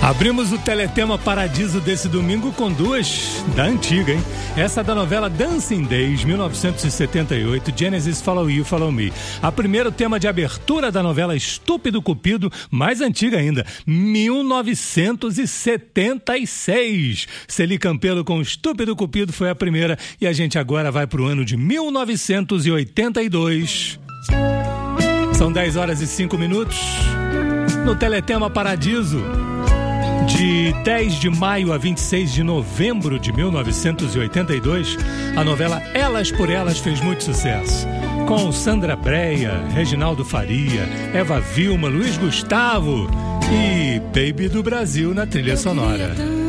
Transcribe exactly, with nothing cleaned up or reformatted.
Abrimos o Teletema Paradiso desse domingo com duas da antiga, hein? Essa da novela Dancing Days, mil novecentos e setenta e oito, Genesis Follow You, Follow Me. A primeira, o tema de abertura da novela Estúpido Cupido, mais antiga ainda, mil novecentos e setenta e seis. Celi Campelo com Estúpido Cupido foi a primeira e a gente agora vai para o ano de mil novecentos e oitenta e dois. São dez horas e cinco minutos no Teletema Paradiso. De dez de maio a vinte e seis de novembro de mil novecentos e oitenta e dois, a novela Elas por Elas fez muito sucesso. Com Sandra Breia, Reginaldo Faria, Eva Vilma, Luiz Gustavo e Baby do Brasil na trilha sonora.